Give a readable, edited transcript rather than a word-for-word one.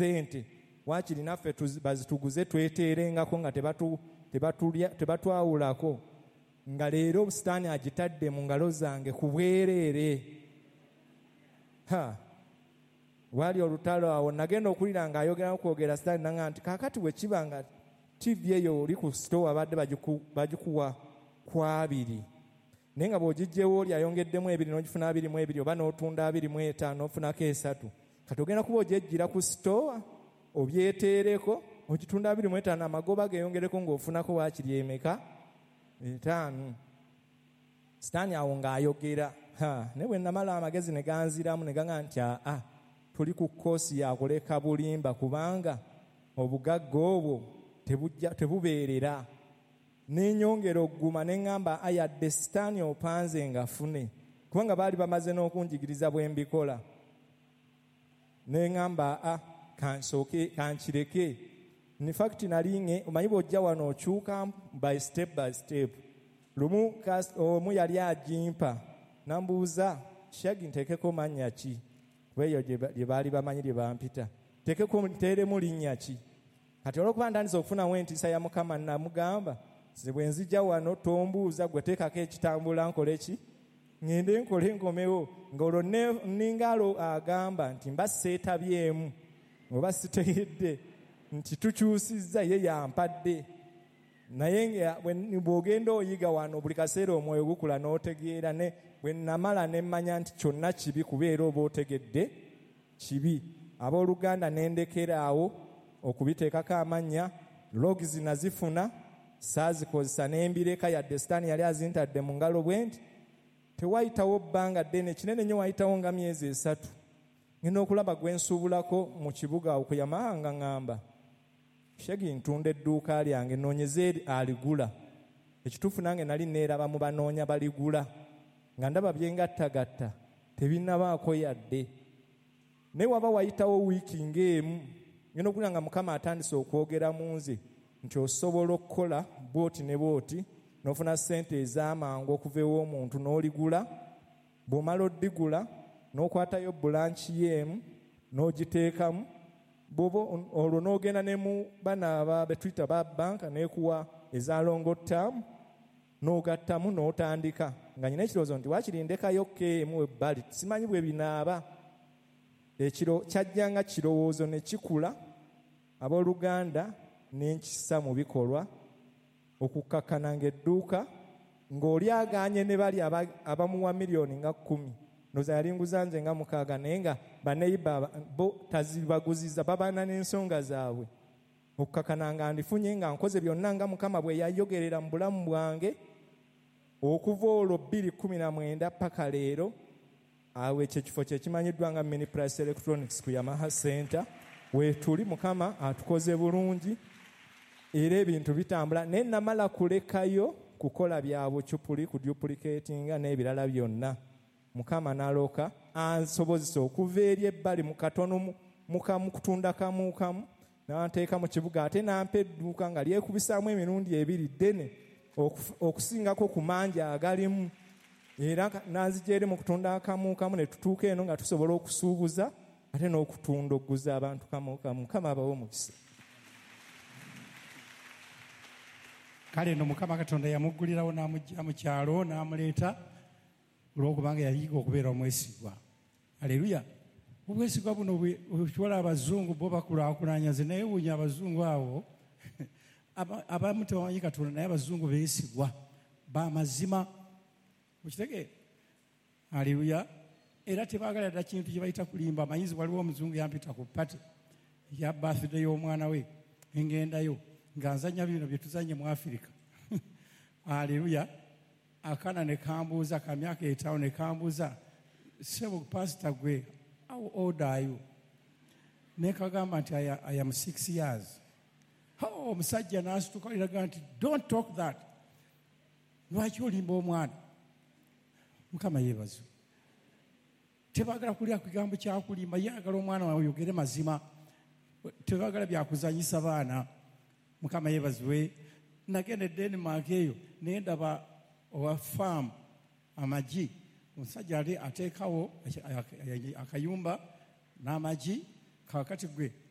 ssente waakiri naffe bazituguze tweteerengako nga tebatwawulako nga leero Sitaani agitadde mu ngalo zange ku bwereere. Wali olutalo awo nagenda okulira ng'ayogera kwogera Sitaani nanga nti kaakati bwe kiba nga TV eyo oli ku store abadde bagikuwa ku 2 naye nga bw'ogijjewo oli ayongeddemu 2 n'ogifuna 2 oba n'otunda 25 n'ofunako 3 kati ogenda kuba ogyejjira ku store obyeteereko ogitunda 25 amagoba geeyongereko ng'ofunako waakiri emeka 5. Sitaani awo ng'ayogera naye bwe namala amagezi ne ganziramu ne gaŋŋa nti tuli ku kkoosi ya kuleka bulimba kubanga obugagga obwo tebubeerera. N'enyongera ogguma ne ŋŋamba ayadde Sitaani opanze ngafune kubanga baali bamaze n'okunjigiriza bwe mbikola. Ne ŋŋamba kankireke. In fact nalinge omanyi bw'ojja wano okyuka by step. Lumu omu yali agimpa nambuuza Shagi nteekeko mannya ki? Weeyo gye baali bamanyi lye bampita. Nteeremu linnya ki? Kati olw'okuba ntandise okufunamu entiisa ya Mukama namugamba bwe nzija wano tombuuza gwe teekako ekitambula nkole ki? Ngende nkole nkomewo. Ng'olwo nningaalo agamba nti mba seetabyemu oba sitegedde nti tukyusizza ye yampadde. Naye bw'ogenda oyiga wano buli kaseera omwoyo gukula n'otegeera bwe namala ne mmanya nti kyonna kibi kubeera oba otegedde kibi. Abooluganda ne ndekeraawo okubiteekako amannya. Logs nazifuna saazikozesa n'embireka yadde Sitaani yali azintadde mu ngalo bwe nti tewayitawo bbanga ddene kinene nnyo wayitawo nga myezi 3 ngenda okulaba gwe nsuubulako mu kibuga okuyama nga ŋŋamba Shagi ntunda edduuka lyange noonyeze aligula. Ekituufu nange nali neeraba mu banoonya baligula nga ndaba byengattagatta tebinnabaako yadde. Naye waba wayitawo wiiki ng'emu ngenda okulira nga Mukama atandise okwogera mu nze nti osobola okukola bwoti ne bwoti n'ofuna ssente ez'amangu okuva ew'omuntu n'oligula. Bw'omala oddigula n'okwatayo bulanki y'emu n'ogiteekamu olwo n'ogenda ne mu bana be tuyita ba banka n'ekuwa eza longo term n'ogattamu n'otandika nga nyina ekirowoozo nti wakirindekayo keemu ebbali simanyi bwe binaaba. Ekiro kyajjanga kirowoozo ne kikula. Abooluganda n'enkisa mu bikolwa okukkakkana ng'edduuka ng'oli agaanye ne bali abamuwa miliyoni nga 10 noza yalinguza nze nga 6 naye nga baneiba bo tazibaguziza babana n'ensonga zaabwe okukkakkana nga ndifunye nga nkoze byonna nga Mukama bwe yayogerera mu bulamu bwange okuva olwo 2019 paka leero. Awo ekyo kifo kye kimanyiddwa nga Mini Price Electronics ku Yamaha Center weetuli. Mukama atukoze bulungi era ebintu bitambula. Naye namala kulekayo kukola bya bucupuli kuduplicatinga n'ebirala byonna Mukama n'aloka ansobozesa okuva eri ebbali mu katono mukamu kutunda kamu n'anteeka mu kibuga ate n'ampa edduuka nga lyekubisaamu emirundi 2 ddene okusingako ku mangi agalimu. Era n'anzija eri mu kutunda kamu ne tutuuka eno nga tusobola okusuubuza ate n'okutunda okuguza abantu kamu. Mukama abawe omukisa. Kale no Mukama Katonda yamuggulirawo n'amugya mu kyalo n'amuleeta olw'okubanga yayiga okubeera omwesigwa. Aleluya. Obwesigwa buno okiwala abazungu bo bakulaakulanyaze naye wunya abazungu abo abamu tebamanyi Katonda naye abazungu beesigwa b'amazima. Mukitegeera? Aleluya. Era tebaagala dda kintu kye bayita kulimba. Amanyizi waliwo omuzungu yampita ku pati ya birthday y'omwana we engendayo nga nzanya bino bye tuzanye mu Afirika. Aleluya. Akana ne kambuuza ka myaka 5 ne kambuuza sebo pastor gwe how old are you? Ne kagamba nti I am 6 years. Omusajja n'asituka iraga nti don't talk that. Lwaki olimba omwana? Mukama yeebazibwe. Tebaagala kulya kigambo kyakulimba yagala omwana wawe oyogere mazima. Tebaagala byakuzanyisa baana. Mukama yeebazibwe. Nagenda Denmark eyo naye ndaba owa farm amagi omusajja ali ateekawo akayumba n'amagi kakati gwe